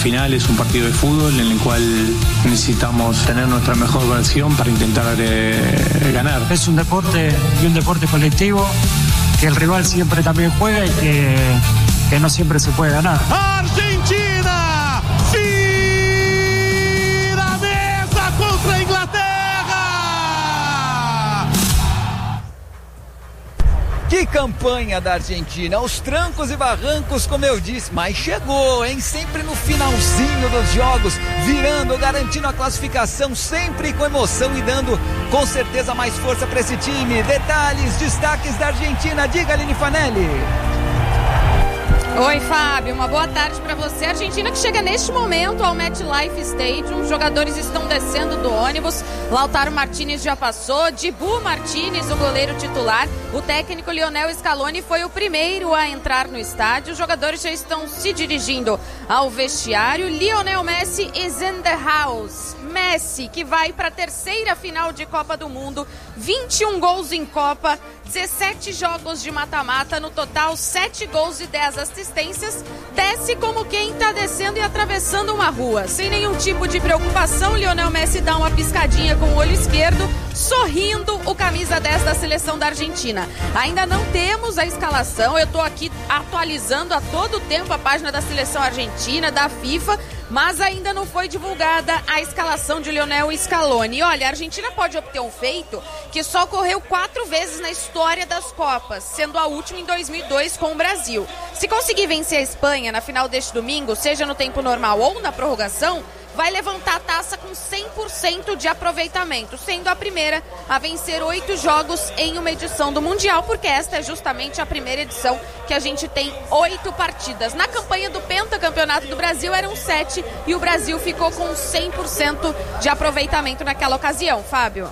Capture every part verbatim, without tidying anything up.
final es un partido de fútbol en el cual necesitamos tener nuestra mejor versión para intentar eh, ganar. Es un deporte y un deporte colectivo, que el rival siempre también juega y que, que no siempre se puede ganar. Argentina vira a mesa contra a Inglaterra! Que campanha da Argentina, aos trancos e barrancos, como eu disse, mas chegou, hein? Sempre no finalzinho dos jogos, virando, garantindo a classificação, sempre com emoção e dando com certeza mais força para esse time. Detalhes, destaques da Argentina, diga, Aline Fanelli. Oi, Fábio, uma boa tarde para você. A Argentina que chega neste momento ao MetLife Stadium, os jogadores estão descendo do ônibus. Lautaro Martínez já passou, Dibu Martínez, o goleiro titular. O técnico Lionel Scaloni foi o primeiro a entrar no estádio. Os jogadores já estão se dirigindo ao vestiário. Lionel Messi is in the house. Messi, que vai para a terceira final de Copa do Mundo, vinte e um gols em Copa, dezessete jogos de mata-mata, no total sete gols e dez assistências, desce como quem está descendo e atravessando uma rua. Sem nenhum tipo de preocupação, Lionel Messi dá uma piscadinha com o olho esquerdo, sorrindo, o camisa dez da seleção da Argentina. Ainda não temos a escalação, eu estou aqui atualizando a todo tempo a página da seleção argentina, da FIFA, mas ainda não foi divulgada a escalação de Lionel Scaloni. E olha, a Argentina pode obter um feito que só ocorreu quatro vezes na história das Copas, sendo a última em dois mil e dois com o Brasil. Se conseguir vencer a Espanha na final deste domingo, seja no tempo normal ou na prorrogação, vai levantar a taça com cem por cento de aproveitamento, sendo a primeira a vencer oito jogos em uma edição do Mundial, porque esta é justamente a primeira edição que a gente tem oito partidas. Na campanha do Pentacampeonato do Brasil eram sete e o Brasil ficou com cem por cento de aproveitamento naquela ocasião, Fábio.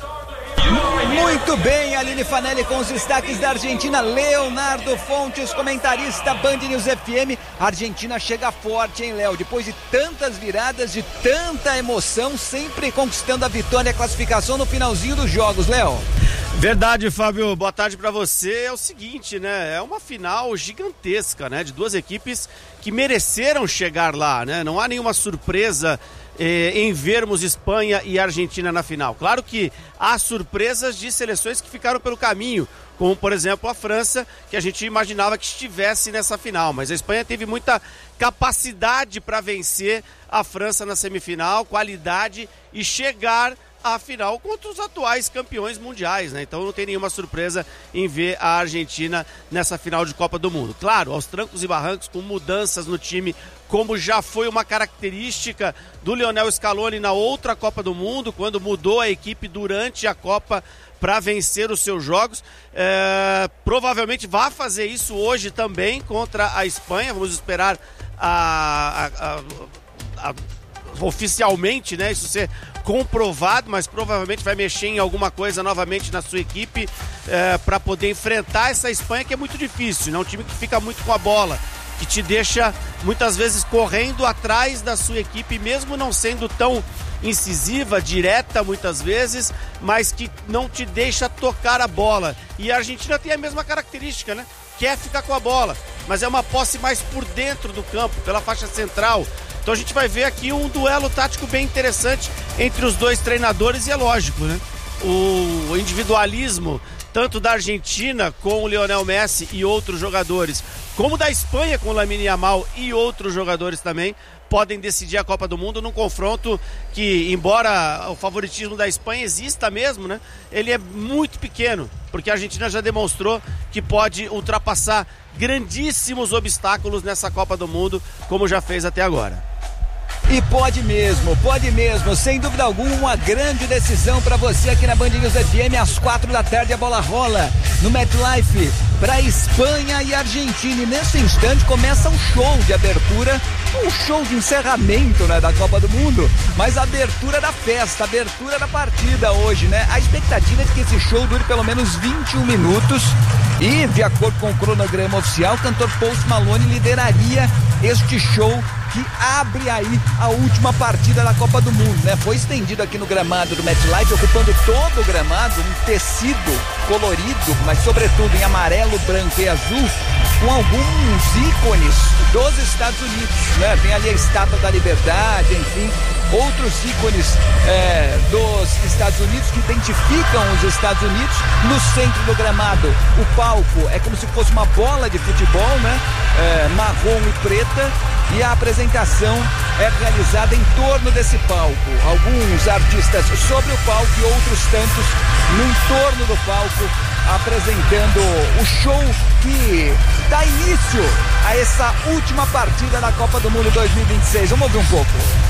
Muito bem, Aline Fanelli com os destaques da Argentina. Leonardo Fontes, comentarista Band News F M. A Argentina chega forte, hein, Léo? Depois de tantas viradas, de tanta emoção, sempre conquistando a vitória e a classificação no finalzinho dos jogos, Léo. Verdade, Fábio. Boa tarde pra você. É o seguinte, né? É uma final gigantesca, né? De duas equipes que mereceram chegar lá, né? Não há nenhuma surpresa em vermos Espanha e Argentina na final. Claro que há surpresas de seleções que ficaram pelo caminho, como por exemplo a França, que a gente imaginava que estivesse nessa final, mas a Espanha teve muita capacidade para vencer a França na semifinal, qualidade e chegar à final contra os atuais campeões mundiais, né? Então não tem nenhuma surpresa em ver a Argentina nessa final de Copa do Mundo. Claro, aos trancos e barrancos, com mudanças no time, como já foi uma característica do Lionel Scaloni na outra Copa do Mundo, quando mudou a equipe durante a Copa para vencer os seus jogos. É, provavelmente vai fazer isso hoje também contra a Espanha. Vamos esperar a, a, a, a, oficialmente, né, isso ser comprovado, mas provavelmente vai mexer em alguma coisa novamente na sua equipe é, para poder enfrentar essa Espanha, que é muito difícil, né? Um time que fica muito com a bola, que te deixa muitas vezes correndo atrás da sua equipe, mesmo não sendo tão incisiva, direta muitas vezes, mas que não te deixa tocar a bola. E a Argentina tem a mesma característica, né? Quer ficar com a bola, mas é uma posse mais por dentro do campo, pela faixa central. Então a gente vai ver aqui um duelo tático bem interessante entre os dois treinadores e é lógico, né? O individualismo tanto da Argentina com o Lionel Messi e outros jogadores, como da Espanha com o Lamine Yamal e outros jogadores também, podem decidir a Copa do Mundo num confronto que, embora o favoritismo da Espanha exista mesmo, né, ele é muito pequeno, porque a Argentina já demonstrou que pode ultrapassar grandíssimos obstáculos nessa Copa do Mundo, como já fez até agora. E pode mesmo, pode mesmo, sem dúvida alguma, uma grande decisão para você aqui na Band News F M. Às quatro da tarde a bola rola no MetLife para Espanha e Argentina. E nesse instante começa um show de abertura, um show de encerramento, né, da Copa do Mundo, mas a abertura da festa, a abertura da partida hoje, né? A expectativa é de que esse show dure pelo menos vinte e um minutos E, de acordo com o cronograma oficial, o cantor Post Malone lideraria este show que abre aí a última partida da Copa do Mundo, né? Foi estendido aqui no gramado do MetLife, ocupando todo o gramado, um tecido colorido, mas sobretudo em amarelo, branco e azul, com alguns ícones dos Estados Unidos, né? Tem ali a Estátua da Liberdade, enfim, outros ícones é, dos Estados Unidos que identificam os Estados Unidos. No centro do gramado, o palco é como se fosse uma bola de futebol, né? É, marrom e preta, e a apresentação é realizada em torno desse palco. Alguns artistas sobre o palco e outros tantos no entorno do palco, apresentando o show que dá início a essa última partida da Copa do Mundo dois mil e vinte e seis. Vamos ouvir um pouco.